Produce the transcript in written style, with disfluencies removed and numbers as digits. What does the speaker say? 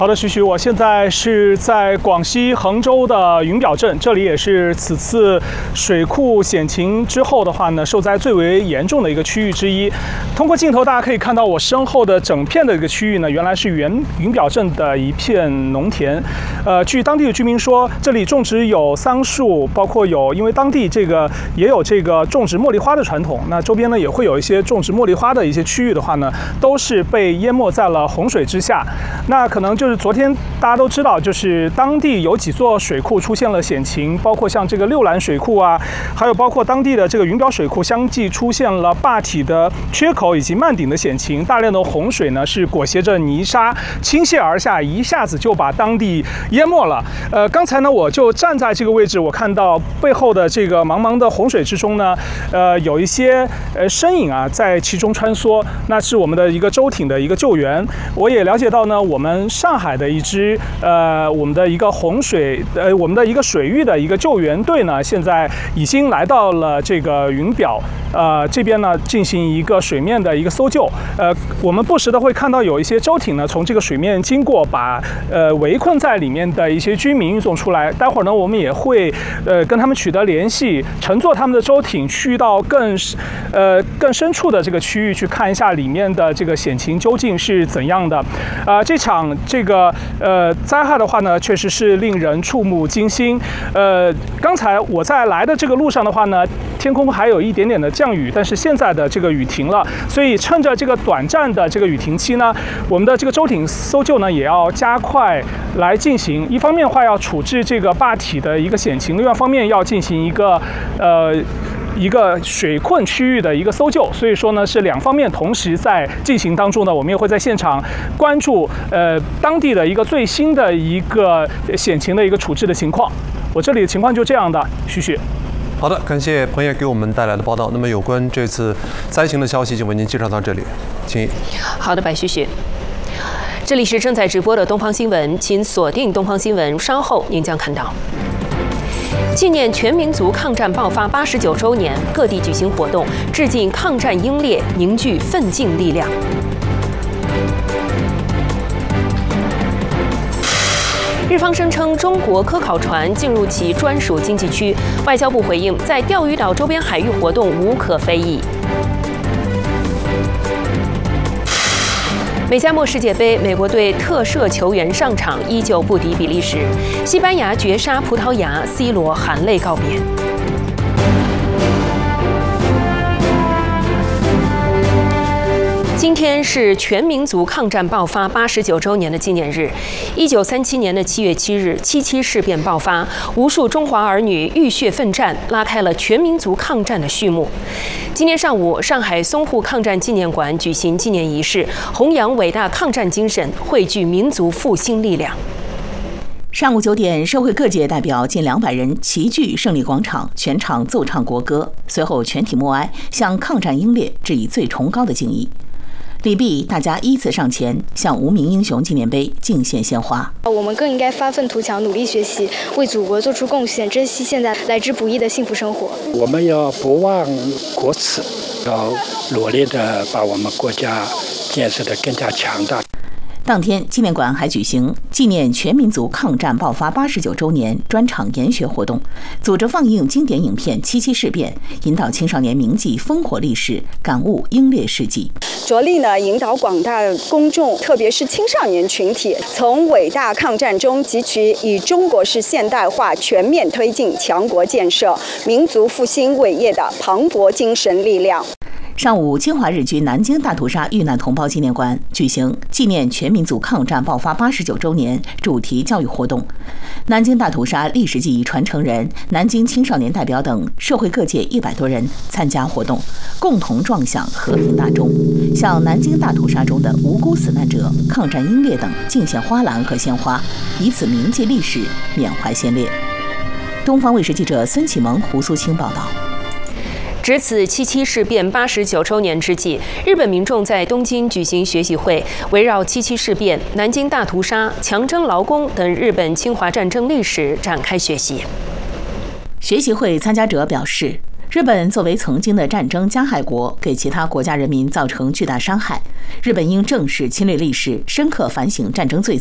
好的，徐徐，我现在是在广西衡州的云表镇，这里也是此次水库险情之后的话呢，受灾最为严重的一个区域之一。通过镜头，大家可以看到我身后的整片的一个区域呢，原来是云表镇的一片农田。据当地的居民说，这里种植有桑树，包括因为当地也有种植茉莉花的传统，那周边呢也会有一些种植茉莉花的一些区域的话呢，都是被淹没在了洪水之下。那可能就是昨天大家都知道，就是当地有几座水库出现了险情，包括像六兰水库啊，还有包括当地的云表水库相继出现了坝体的缺口以及漫顶的险情，大量的洪水呢是裹挟着泥沙倾泻而下，一下子就把当地淹没了。刚才呢我就站在这个位置，我看到背后的茫茫的洪水之中呢，有一些身影啊在其中穿梭，那是我们的一个舟艇的一个救援。我也了解到呢，我们上海的一支我们的一个我们的一个水域的一个救援队呢，现在已经来到了云表这边呢，进行一个水面的一个搜救。我们不时的会看到有一些舟艇呢从水面经过，把围困在里面的一些居民运送出来。待会儿呢，我们也会跟他们取得联系，乘坐他们的舟艇去到更深处的这个区域去看一下里面的险情究竟是怎样的。这场灾害的话呢，确实是令人触目惊心。刚才我在来的路上的话呢，天空还有一点点的降雨，但是现在的雨停了，所以趁着短暂的雨停期呢，我们的舟艇搜救呢也要加快来进行。一方面的话要处置坝体的一个险情，另外一方面要进行一个水困区域的一个搜救，所以说呢是两方面同时在进行当中呢，我们也会在现场关注当地的最新的险情的处置的情况。我这里的情况就这样的，徐徐。 好的，感谢彭烨给我们带来的报道。那么有关这次灾情的消息就为您介绍到这里，请。 好的，白徐徐。这里是正在直播的东方新闻，请锁定东方新闻，稍后您将看到。纪念全民族抗战爆发89周年，各地举行活动，致敬抗战英烈，凝聚奋进力量。日方声称中国科考船进入其专属经济区，外交部回应，在钓鱼岛周边海域活动无可非议。美加墨世界杯，美国队特赦球员上场，依旧不敌比利时。西班牙绝杀葡萄牙 ，C 罗含泪告别。今天是全民族抗战爆发89周年的纪念日。1937年的7月7日，77事变爆发，无数中华儿女浴血奋战，拉开了全民族抗战的序幕。今天上午，上海淞沪抗战纪念馆举行纪念仪式，弘扬伟大抗战精神，汇聚民族复兴力量。 上午9点，社会各界代表近200人齐聚胜利广场，全场奏唱国歌，随后全体默哀，向抗战英烈致以最崇高的敬意。礼毕，大家依次上前向无名英雄纪念碑敬献鲜花。 我们更应该发愤图强，努力学习，为祖国做出贡献，珍惜现在来之不易的幸福生活。 我们要不忘国耻，要努力的把我们国家建设得更加强大。 当天，纪念馆还举行纪念全民族抗战爆发89周年专场研学活动，组织放映经典影片《77事变》，引导青少年铭记烽火历史，感悟英烈事迹。 着力呢引导广大公众，特别是青少年群体，从伟大抗战中汲取以中国式现代化全面推进强国建设、民族复兴伟业的磅礴精神力量。 上午，侵华日军南京大屠杀遇难同胞纪念馆举行纪念全民族抗战爆发89周年主题教育活动。南京大屠杀历史记忆传承人、南京青少年代表等社会各界100多人参加活动，共同撞响和平大钟，向南京大屠杀中的无辜死难者、抗战英烈等敬献花篮和鲜花，以此铭记历史，缅怀先烈。东方卫视记者孙启萌、胡苏清报道。 值此77事变89周年之际，日本民众在东京举行学习会，围绕77事变、南京大屠杀、强征劳工等日本侵华战争历史展开学习。 学习会参加者表示，日本作为曾经的战争加害国，给其他国家人民造成巨大伤害，日本应正视侵略历史，深刻反省战争罪